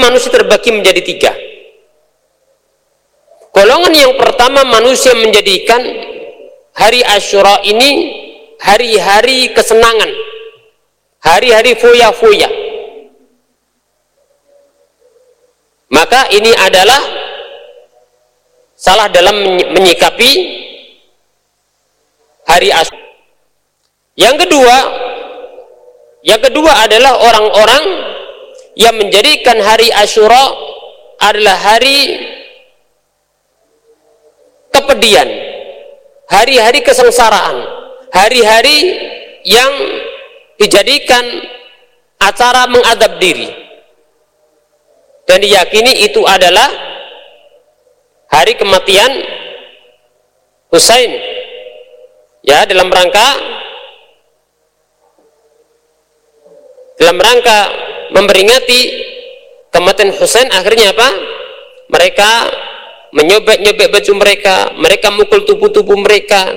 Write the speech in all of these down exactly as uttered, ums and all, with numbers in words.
manusia terbagi menjadi tiga. Golongan yang pertama, manusia menjadikan hari Asyura ini hari-hari kesenangan, hari-hari foya-foya. Maka ini adalah salah dalam menyikapi hari Asyura. Yang kedua, yang kedua adalah orang-orang yang menjadikan hari Asyura adalah hari kepedihan, hari-hari kesengsaraan, hari-hari yang dijadikan acara mengadab diri, dan diyakini itu adalah hari kematian Husain, ya, dalam rangka dalam rangka memperingati kematian Husain. Akhirnya apa? Mereka menyobek-nyobek baju mereka, mereka mukul tubuh-tubuh mereka,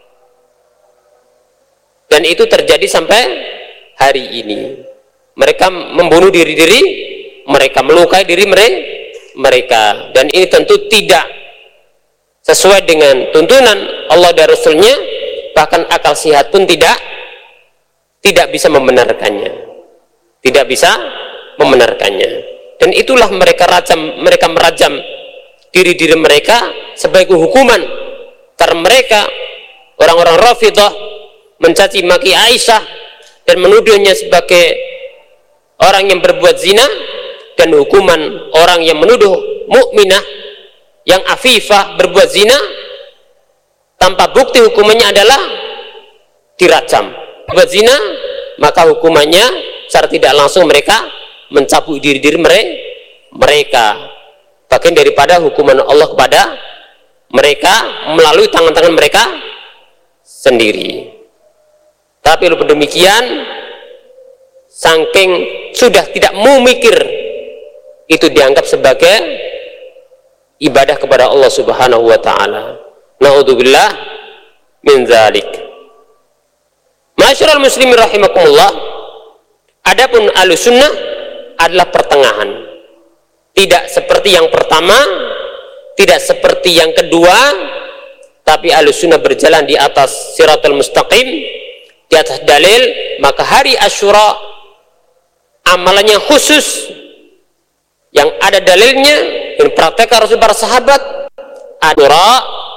dan itu terjadi sampai hari ini. Mereka membunuh diri-diri mereka, melukai diri mereka, dan ini tentu tidak sesuai dengan tuntunan Allah dan Rasulnya. Bahkan akal sehat pun tidak tidak bisa membenarkannya, tidak bisa membenarkannya. Dan itulah mereka rajam, mereka merajam diri-diri mereka sebagai hukuman karena mereka orang-orang Rafidhah mencaci maki Aisyah dan menuduhnya sebagai orang yang berbuat zina, dan hukuman orang yang menuduh mukminah yang afifah berbuat zina tanpa bukti, hukumannya adalah dirajam. Berbuat zina, maka hukumannya secara tidak langsung mereka mencabut diri-diri mereka, bagian daripada hukuman Allah kepada mereka melalui tangan-tangan mereka sendiri. Tapi walaupun demikian, saking sudah tidak mau mikir, itu dianggap sebagai ibadah kepada Allah Subhanahu wa taala. Na'udzubillah min dzalik. Masyarul muslimin rahimakumullah, adapun Ahlussunnah adalah pertengahan. Tidak seperti yang pertama, tidak seperti yang kedua, tapi Ahlussunnah berjalan di atas siratal mustaqim, di atas dalil. Maka hari Asyura amalannya khusus yang ada dalilnya, yang praktekkan Rasul para sahabat. Asyura,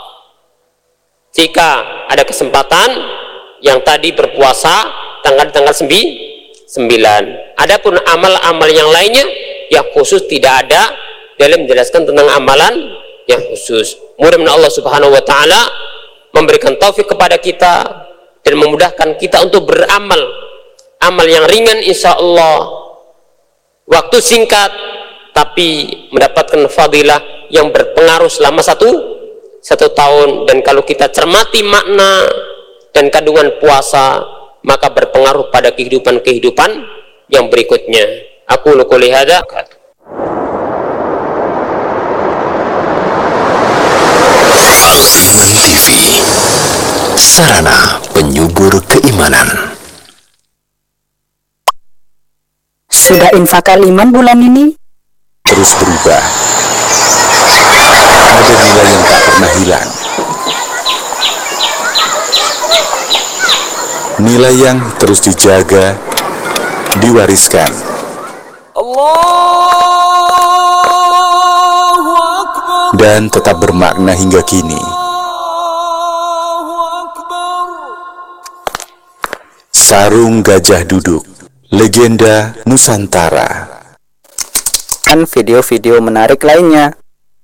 jika ada kesempatan, yang tadi berpuasa tanggal-tanggal sembilan. Adapun amal-amal yang lainnya yang khusus tidak ada dalam menjelaskan tentang amalan yang khusus. Mudah-mudahan Allah Subhanahu wa taala memberikan taufik kepada kita dan memudahkan kita untuk beramal amal yang ringan, insya Allah, waktu singkat, tapi mendapatkan fadilah yang berpengaruh selama satu satu tahun. Dan kalau kita cermati makna dan kandungan puasa, maka berpengaruh pada kehidupan-kehidupan yang berikutnya. Aku qouli hadza. Al-Iman T V, sarana penyubur keimanan. Sudah infak Al-Iman bulan ini? Terus berubah. Ada nilai yang tak pernah hilang. Nilai yang terus dijaga, diwariskan. Dan tetap bermakna hingga kini. Sarung Gajah Duduk, legenda Nusantara. Dan video-video menarik lainnya.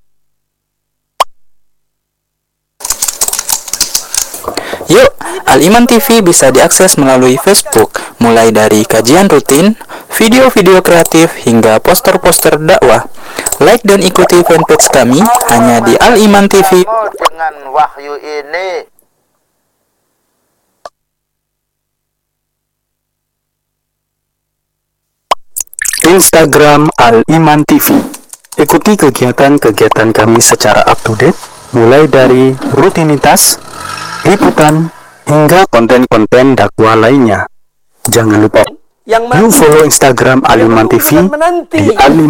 Yuk, Al-Iman T V bisa diakses melalui Facebook, mulai dari kajian rutin, video-video kreatif, hingga poster-poster dakwah. Like dan ikuti fanpage kami hanya di Al-Iman T V. Dengan wahyu ini, Instagram Al-Iman T V. Ikuti kegiatan-kegiatan kami secara up to date, mulai dari rutinitas, liputan, hingga konten-konten dakwah lainnya. Jangan lupa, yang you follow Instagram Al-Iman T V di Al